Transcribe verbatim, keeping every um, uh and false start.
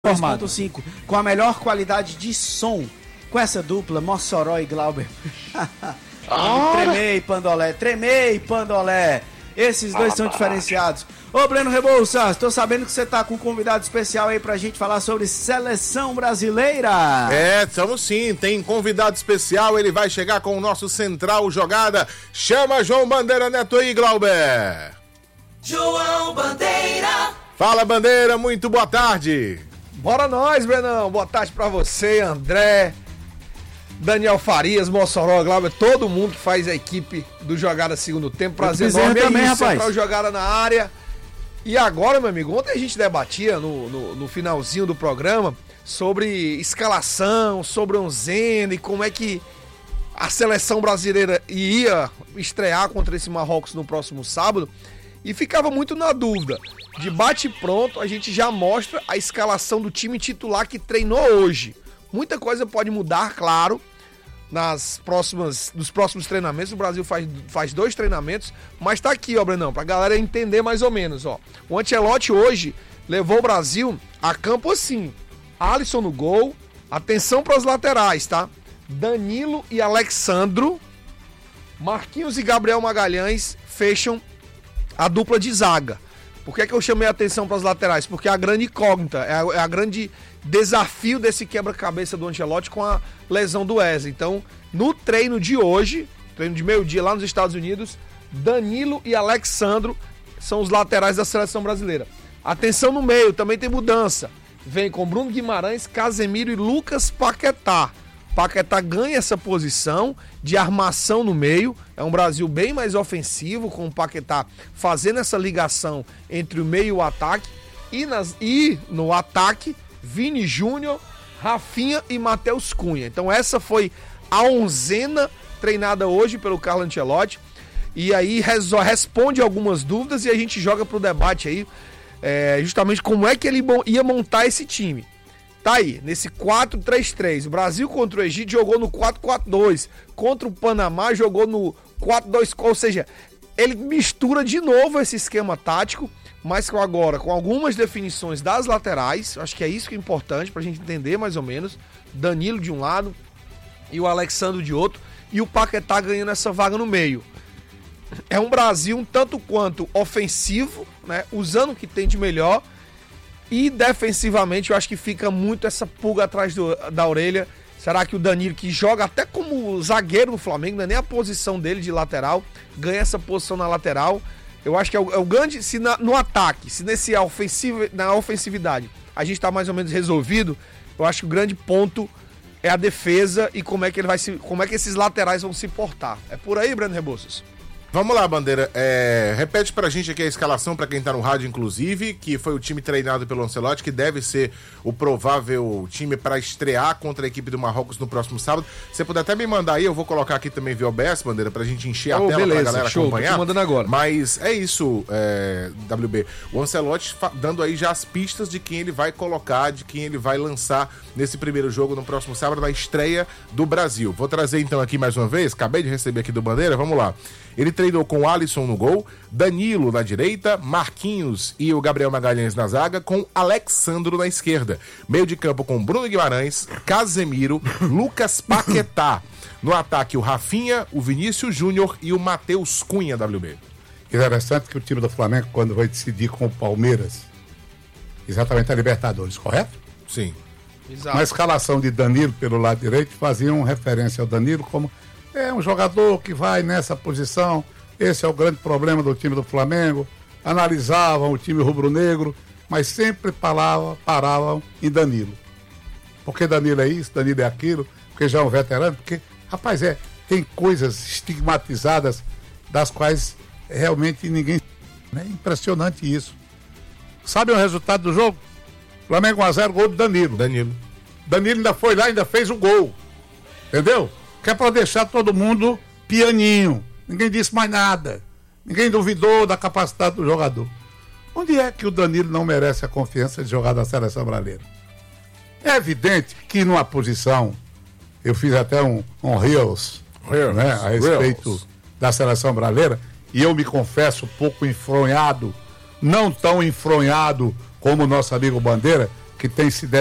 dois ponto cinco, com a melhor qualidade de som, com essa dupla, Mossoró e Glauber. Tremei, Pandolé, tremei, Pandolé. Esses dois ah, são diferenciados. Ô, Breno Rebouças, tô sabendo que você tá com um convidado especial aí pra gente falar sobre seleção brasileira. É, estamos sim, tem convidado especial, ele vai chegar com o nosso Central Jogada. Chama João Bandeira Neto aí, Glauber. João Bandeira. Fala, Bandeira, muito boa tarde. Bora nós, Brenão. Boa tarde pra você, André, Daniel Farias, Mossoró, Glauber, todo mundo que faz a equipe do Jogada Segundo Tempo. Prazer enorme também, aí, rapaz. Jogada na área. E agora, meu amigo, ontem a gente debatia no, no, no finalzinho do programa sobre escalação, sobre onzena e como é que a seleção brasileira ia estrear contra esse Marrocos no próximo sábado. E ficava muito na dúvida. De bate pronto, a gente já mostra a escalação do time titular que treinou hoje. Muita coisa pode mudar, claro, nas próximas, nos próximos treinamentos. O Brasil faz, faz dois treinamentos, mas tá aqui, ó, Brenão, pra galera entender mais ou menos, ó. O Ancelotti hoje levou o Brasil a campo assim. Alisson no gol, atenção pras laterais, tá? Danilo e Alexandro, Marquinhos e Gabriel Magalhães fecham a dupla de zaga. Por que é que eu chamei a atenção para as laterais? Porque é a grande incógnita, é a, é a grande desafio desse quebra-cabeça do Ancelotti com a lesão do Wesley. Então, no treino de hoje, treino de meio-dia lá nos Estados Unidos, Danilo e Alexandro são os laterais da seleção brasileira. Atenção no meio, também tem mudança. Vem com Bruno Guimarães, Casemiro e Lucas Paquetá. Paquetá ganha essa posição de armação no meio. É um Brasil bem mais ofensivo, com o Paquetá fazendo essa ligação entre o meio e o ataque. E, nas, e no ataque, Vini Júnior, Rafinha e Matheus Cunha. Então essa foi a onzena treinada hoje pelo Carlo Ancelotti. E aí res, responde algumas dúvidas e a gente joga pro debate aí, é, justamente como é que ele ia montar esse time. Tá aí, nesse quatro três três. O Brasil contra o Egito jogou no quatro quatro dois. Contra o Panamá jogou no quatro dois quatro. Ou seja, ele mistura de novo esse esquema tático, mas com agora com algumas definições das laterais. Acho que é isso que é importante pra gente entender mais ou menos. Danilo de um lado e o Alexandre de outro. E o Paquetá ganhando essa vaga no meio. É um Brasil um tanto quanto ofensivo, né? Usando o que tem de melhor. E defensivamente eu acho que fica muito essa pulga atrás do, da orelha. Será que o Danilo, que joga até como zagueiro no Flamengo, não é nem a posição dele de lateral, ganha essa posição na lateral? Eu acho que é o, é o grande... Se na, no ataque, se nesse ofensivo, na ofensividade a gente está mais ou menos resolvido, eu acho que o grande ponto é a defesa e como é que ele vai se, como é que esses laterais vão se portar. É por aí, Breno Rebouças? Vamos lá, Bandeira, é, repete pra gente aqui a escalação, pra quem tá no rádio inclusive, que foi o time treinado pelo Ancelotti, que deve ser o provável time pra estrear contra a equipe do Marrocos no próximo sábado. Se você puder até me mandar aí, eu vou colocar aqui também via O B S, Bandeira, pra gente encher a oh, tela beleza, pra galera show, acompanhar. Tô mandando agora. Mas é isso, é, W B, o Ancelotti dando aí já as pistas de quem ele vai colocar, de quem ele vai lançar nesse primeiro jogo no próximo sábado, na estreia do Brasil. Vou trazer então aqui mais uma vez, acabei de receber aqui do Bandeira, vamos lá. Ele treinou com Alisson no gol, Danilo na direita, Marquinhos e o Gabriel Magalhães na zaga, com Alexandro na esquerda. Meio de campo com Bruno Guimarães, Casemiro, Lucas Paquetá. No ataque o Rafinha, o Vinícius Júnior e o Matheus Cunha, W B. Interessante que o time do Flamengo, quando vai decidir com o Palmeiras, exatamente a Libertadores, correto? Sim. Exato. Na escalação de Danilo pelo lado direito, faziam referência ao Danilo como é um jogador que vai nessa posição, esse é o grande problema do time do Flamengo. Analisavam o time rubro-negro, mas sempre paravam, paravam em Danilo. Porque Danilo é isso, Danilo é aquilo, porque já é um veterano, porque, rapaz, é, tem coisas estigmatizadas das quais realmente ninguém... É impressionante isso. Sabe o resultado do jogo? Flamengo um a zero, gol do Danilo. Danilo. Danilo ainda foi lá, ainda fez o gol. Entendeu? Que é para deixar todo mundo pianinho. Ninguém disse mais nada. Ninguém duvidou da capacidade do jogador. Onde é que o Danilo não merece a confiança de jogar da seleção brasileira? É evidente que numa posição, eu fiz até um, um Reels, Reels, né, a respeito Reels. da seleção brasileira, e eu me confesso um pouco enfronhado, não tão enfronhado como o nosso amigo Bandeira, que tem se